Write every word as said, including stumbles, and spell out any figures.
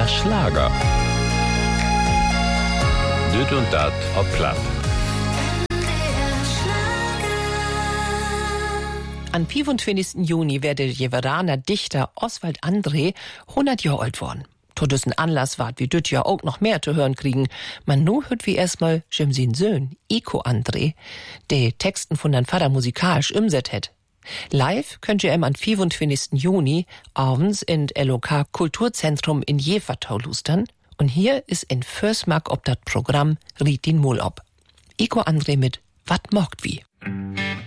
der Schlager. Düt und dat ob Platt. Am fünfundzwanzigsten Juni werde der Jeveraner Dichter Oswald André hundert Jahre alt worden. To dessen Anlass ward wie düt ja auch noch mehr zu hören kriegen. Man nu hört wie erstmal Jim sin Söhn, Iko André, de Texten von dein Vater musikalisch umset het. Live könnt ihr ihm am fünfundzwanzigsten Juni abends in L O K Kulturzentrum in Jevertau lustern. Und hier ist in Försmark ob dat Programm Riet den Mol ob. Iko André mit Wat mocht wie.